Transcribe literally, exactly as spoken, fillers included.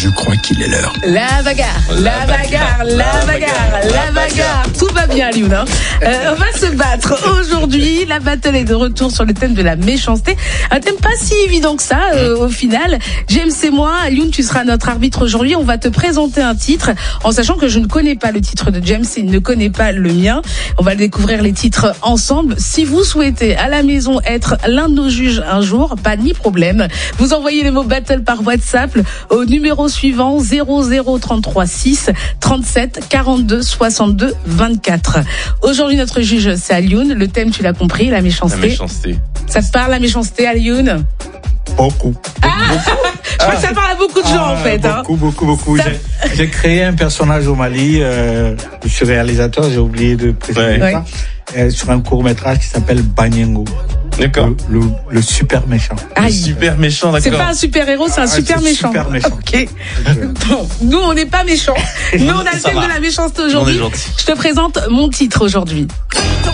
Je crois qu'il est l'heure. La bagarre, la bagarre, la bagarre, la bagarre. Tout va bien, Alioune. Hein euh, on va se battre aujourd'hui. La battle est de retour sur le thème de la méchanceté. Un thème pas si évident que ça, euh, au final. James et moi, Alioune, tu seras notre arbitre aujourd'hui. On va te présenter un titre, en sachant que je ne connais pas le titre de James et il ne connaît pas le mien. On va découvrir les titres ensemble. Si vous souhaitez à la maison être l'un de nos juges un jour, pas ni problème. Vous envoyez le mot battle par WhatsApp au numéro suivant zéro zéro trente-trois six trente-sept quarante-deux soixante-deux vingt-quatre. Aujourd'hui, notre juge, c'est Alioune. Le thème, tu l'as compris, la méchanceté. La méchanceté. Ça te parle, la méchanceté, Alioune? Beaucoup. Ah je crois que ça parle à beaucoup de gens, ah, en fait. Beaucoup, hein. beaucoup, beaucoup. Ça... J'ai, j'ai créé un personnage au Mali. Euh, je suis réalisateur, j'ai oublié de préciser ouais. ça. Euh, sur un court-métrage qui s'appelle Banyengo. D'accord. Le, le, le super méchant. Le super méchant, d'accord. C'est pas un super-héros, c'est un ah, super c'est méchant. Super méchant. Ok. Bon, nous, on n'est pas méchants. Nous, on a le thème de la méchanceté aujourd'hui. Je te présente mon titre aujourd'hui.